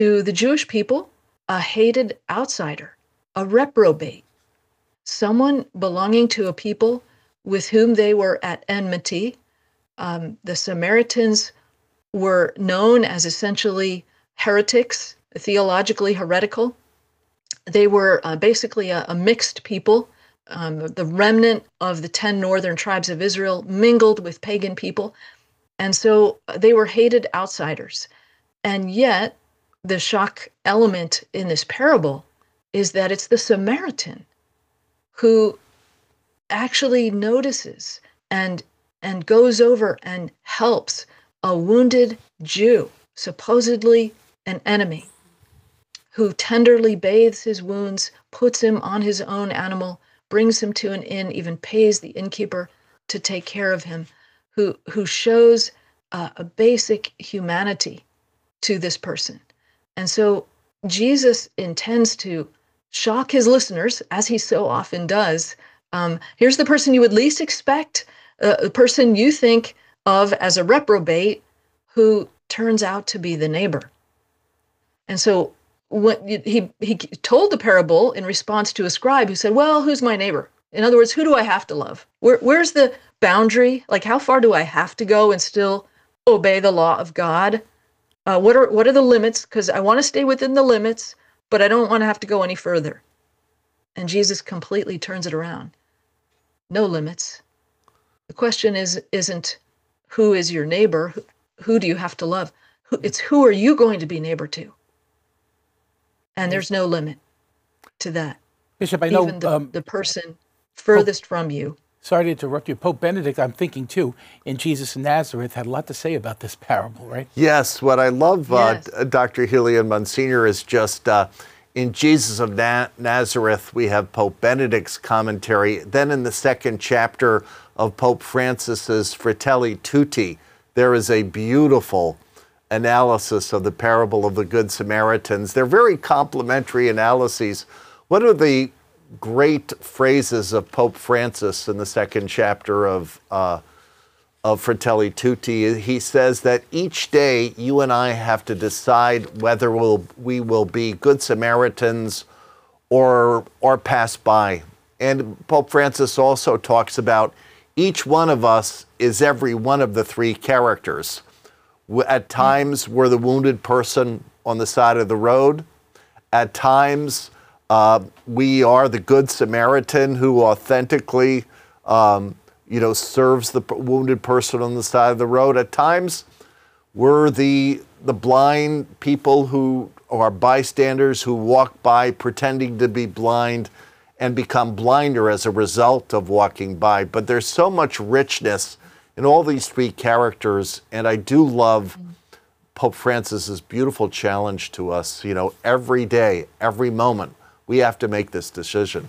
To the Jewish people, a hated outsider, a reprobate, someone belonging to a people with whom they were at enmity. The Samaritans were known as essentially heretics, theologically heretical. They were basically a mixed people. The remnant of the 10 northern tribes of Israel mingled with pagan people. And so they were hated outsiders. And yet, the shock element in this parable is that it's the Samaritan who actually notices and goes over and helps a wounded Jew, supposedly an enemy, who tenderly bathes his wounds, puts him on his own animal, brings him to an inn, even pays the innkeeper to take care of him, who shows a basic humanity to this person. And so Jesus intends to shock his listeners, as he so often does. Here's the person you would least expect, the person you think of as a reprobate, who turns out to be the neighbor. And so what he told the parable in response to a scribe who said, well, who's my neighbor? In other words, who do I have to love? Where's the boundary? Like, how far do I have to go and still obey the law of God? What are the limits? Because I want to stay within the limits, but I don't want to have to go any further. And Jesus completely turns it around. No limits. The question isn't who is your neighbor? Who do you have to love? It's who are you going to be neighbor to? And there's no limit to that. Bishop, I know even the person furthest from you. Sorry to interrupt you. Pope Benedict, I'm thinking too, in Jesus of Nazareth, had a lot to say about this parable, right? Yes. What I love, Yes. Dr. Healy and Monsignor, is just in Jesus of Nazareth, we have Pope Benedict's commentary. Then in the second chapter of Pope Francis's Fratelli Tutti, there is a beautiful analysis of the parable of the Good Samaritans. They're very complementary analyses. One of the great phrases of Pope Francis in the second chapter of Fratelli Tutti, he says that each day you and I have to decide whether we will be good Samaritans or pass by. And Pope Francis also talks about each one of us is every one of the three characters. At times, we're the wounded person on the side of the road. At times, we are the good Samaritan who authentically, serves the wounded person on the side of the road. At times, we're the blind people who are bystanders who walk by pretending to be blind and become blinder as a result of walking by. But there's so much richness in all these three characters, and I do love Pope Francis's beautiful challenge to us. Every day, every moment, we have to make this decision.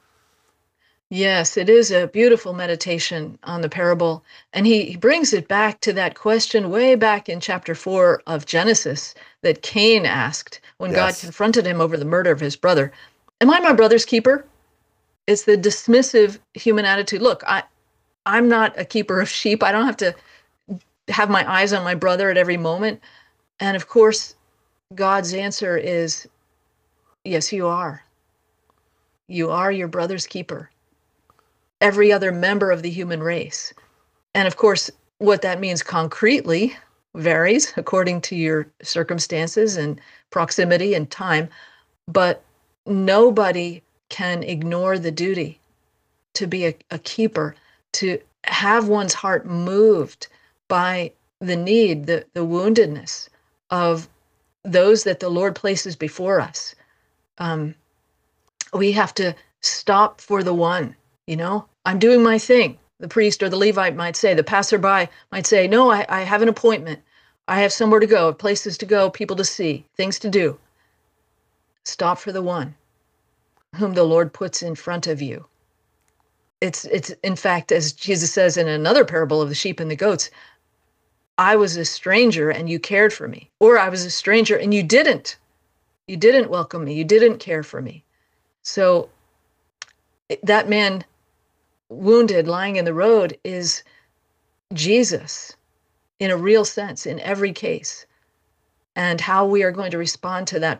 Yes, it is a beautiful meditation on the parable. And he brings it back to that question way back in chapter 4 of Genesis that Cain asked when God Yes. confronted him over the murder of his brother. Am I my brother's keeper? It's the dismissive human attitude. Look, I'm not a keeper of sheep. I don't have to have my eyes on my brother at every moment. And of course, God's answer is, yes, you are. You are your brother's keeper. Every other member of the human race. And of course, what that means concretely varies according to your circumstances and proximity and time. But nobody can ignore the duty to be a keeper, to have one's heart moved by the need, the woundedness of those that the Lord places before us. We have to stop for the one, I'm doing my thing. The priest or the Levite might say, the passerby might say, no, I have an appointment. I have somewhere to go, places to go, people to see, things to do. Stop for the one whom the Lord puts in front of you. It's in fact, as Jesus says in another parable of the sheep and the goats, I was a stranger and you cared for me. Or I was a stranger and you didn't. You didn't welcome me. You didn't care for me. So that man wounded lying in the road is Jesus in a real sense in every case. and how we are going to respond to that